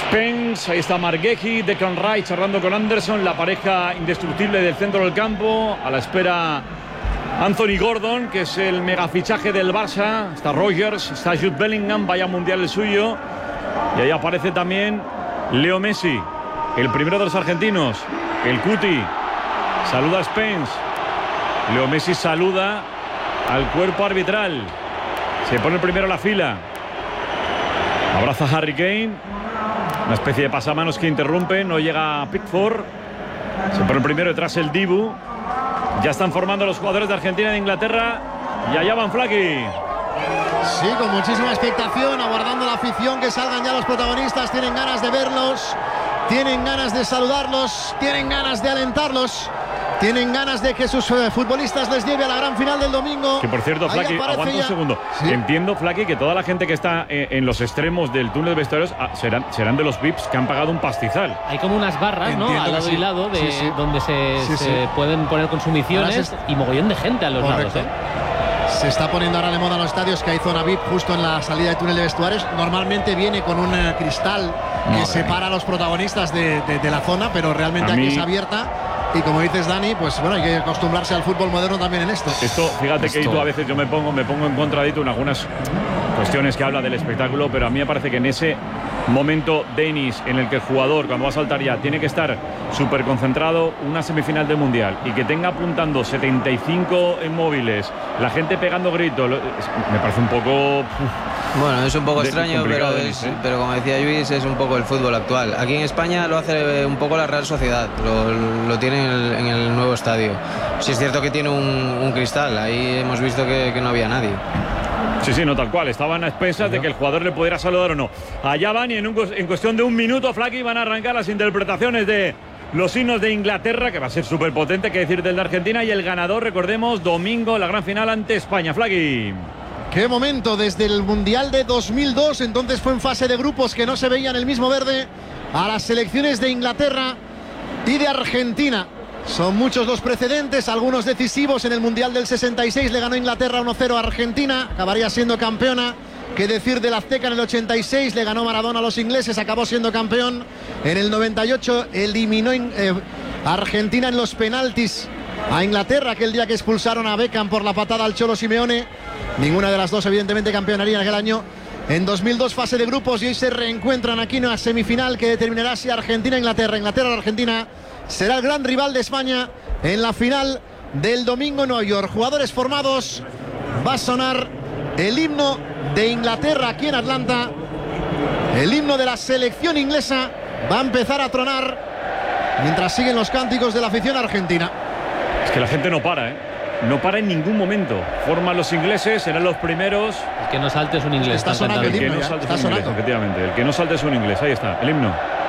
Spence, ahí está Margueji, Declan Rice charlando con Anderson, la pareja indestructible del centro del campo. A la espera Anthony Gordon, que es el megafichaje del Barça. Está Rogers, está Jude Bellingham, vaya mundial el suyo. Y ahí aparece también Leo Messi, el primero de los argentinos, el Cuti. Saluda a Spence. Leo Messi saluda al cuerpo arbitral. Se pone el primero en la fila. Abraza a Harry Kane. Una especie de pasamanos que interrumpe. No llega a Pickford. Se pone el primero detrás el Dibu. Ya están formando los jugadores de Argentina y de Inglaterra. Y allá van Flaky. Sí, con muchísima expectación, aguardando la afición, que salgan ya los protagonistas. Tienen ganas de verlos, tienen ganas de saludarlos, tienen ganas de alentarlos, tienen ganas de que sus futbolistas les lleve a la gran final del domingo. Que por cierto, Flaky, aguanta un segundo. ¿Sí? Entiendo, Flaky, que toda la gente que está en los extremos del túnel de vestuarios serán de los VIPs que han pagado un pastizal. Hay como unas barras, entiendo, ¿no? Al lado y lado, donde se pueden poner consumiciones y mogollón de gente a los lados, ¿eh? Se está poniendo ahora de moda en los estadios que hay zona VIP justo en la salida de túnel de vestuarios. Normalmente viene con un cristal que separa a los protagonistas de la zona, pero realmente aquí es abierta. Y como dices, Dani, pues bueno, hay que acostumbrarse al fútbol moderno también en esto. Fíjate que tú a veces yo me pongo en contra de tú en algunas cuestiones que habla del espectáculo, pero a mí me parece que en ese momento, Denis, en el que el jugador, cuando va a saltar ya, tiene que estar súper concentrado, una semifinal del Mundial, y que tenga apuntando 75 en móviles, la gente pegando gritos, me parece un poco... Bueno, es un poco extraño, pero como decía Luis, es un poco el fútbol actual. Aquí en España lo hace un poco la Real Sociedad, lo tiene en el nuevo estadio. Sí es cierto que tiene un cristal, ahí hemos visto que no había nadie. Sí, no, tal cual. Estaban a expensas de que el jugador le pudiera saludar o no. Allá van y en cuestión de un minuto, Flaky, van a arrancar las interpretaciones de los himnos de Inglaterra, que va a ser súper potente, que decir del de Argentina. Y el ganador, recordemos, domingo, la gran final ante España. Flaky. Qué momento, desde el Mundial de 2002, entonces fue en fase de grupos que no se veían el mismo verde, a las selecciones de Inglaterra y de Argentina. Son muchos los precedentes, algunos decisivos. En el Mundial del 66 le ganó Inglaterra 1-0 a Argentina, acabaría siendo campeona. Qué decir del Azteca en el 86, le ganó Maradona a los ingleses, acabó siendo campeón. En el 98 eliminó a Argentina en los penaltis a Inglaterra, aquel día que expulsaron a Beckham por la patada al Cholo Simeone. Ninguna de las dos evidentemente campeonaría en aquel año. En 2002 fase de grupos y hoy se reencuentran aquí en una semifinal que determinará si Argentina-Inglaterra, Inglaterra-Argentina será el gran rival de España en la final del domingo en Nueva York. Jugadores formados, va a sonar el himno de Inglaterra aquí en Atlanta. El himno de la selección inglesa va a empezar a tronar mientras siguen los cánticos de la afición argentina. Es que la gente no para, ¿eh? No para en ningún momento. Forman los ingleses, serán los primeros. El que no salte es un inglés. Está sonando el himno, efectivamente. El que no salte es un inglés. Ahí está, el himno.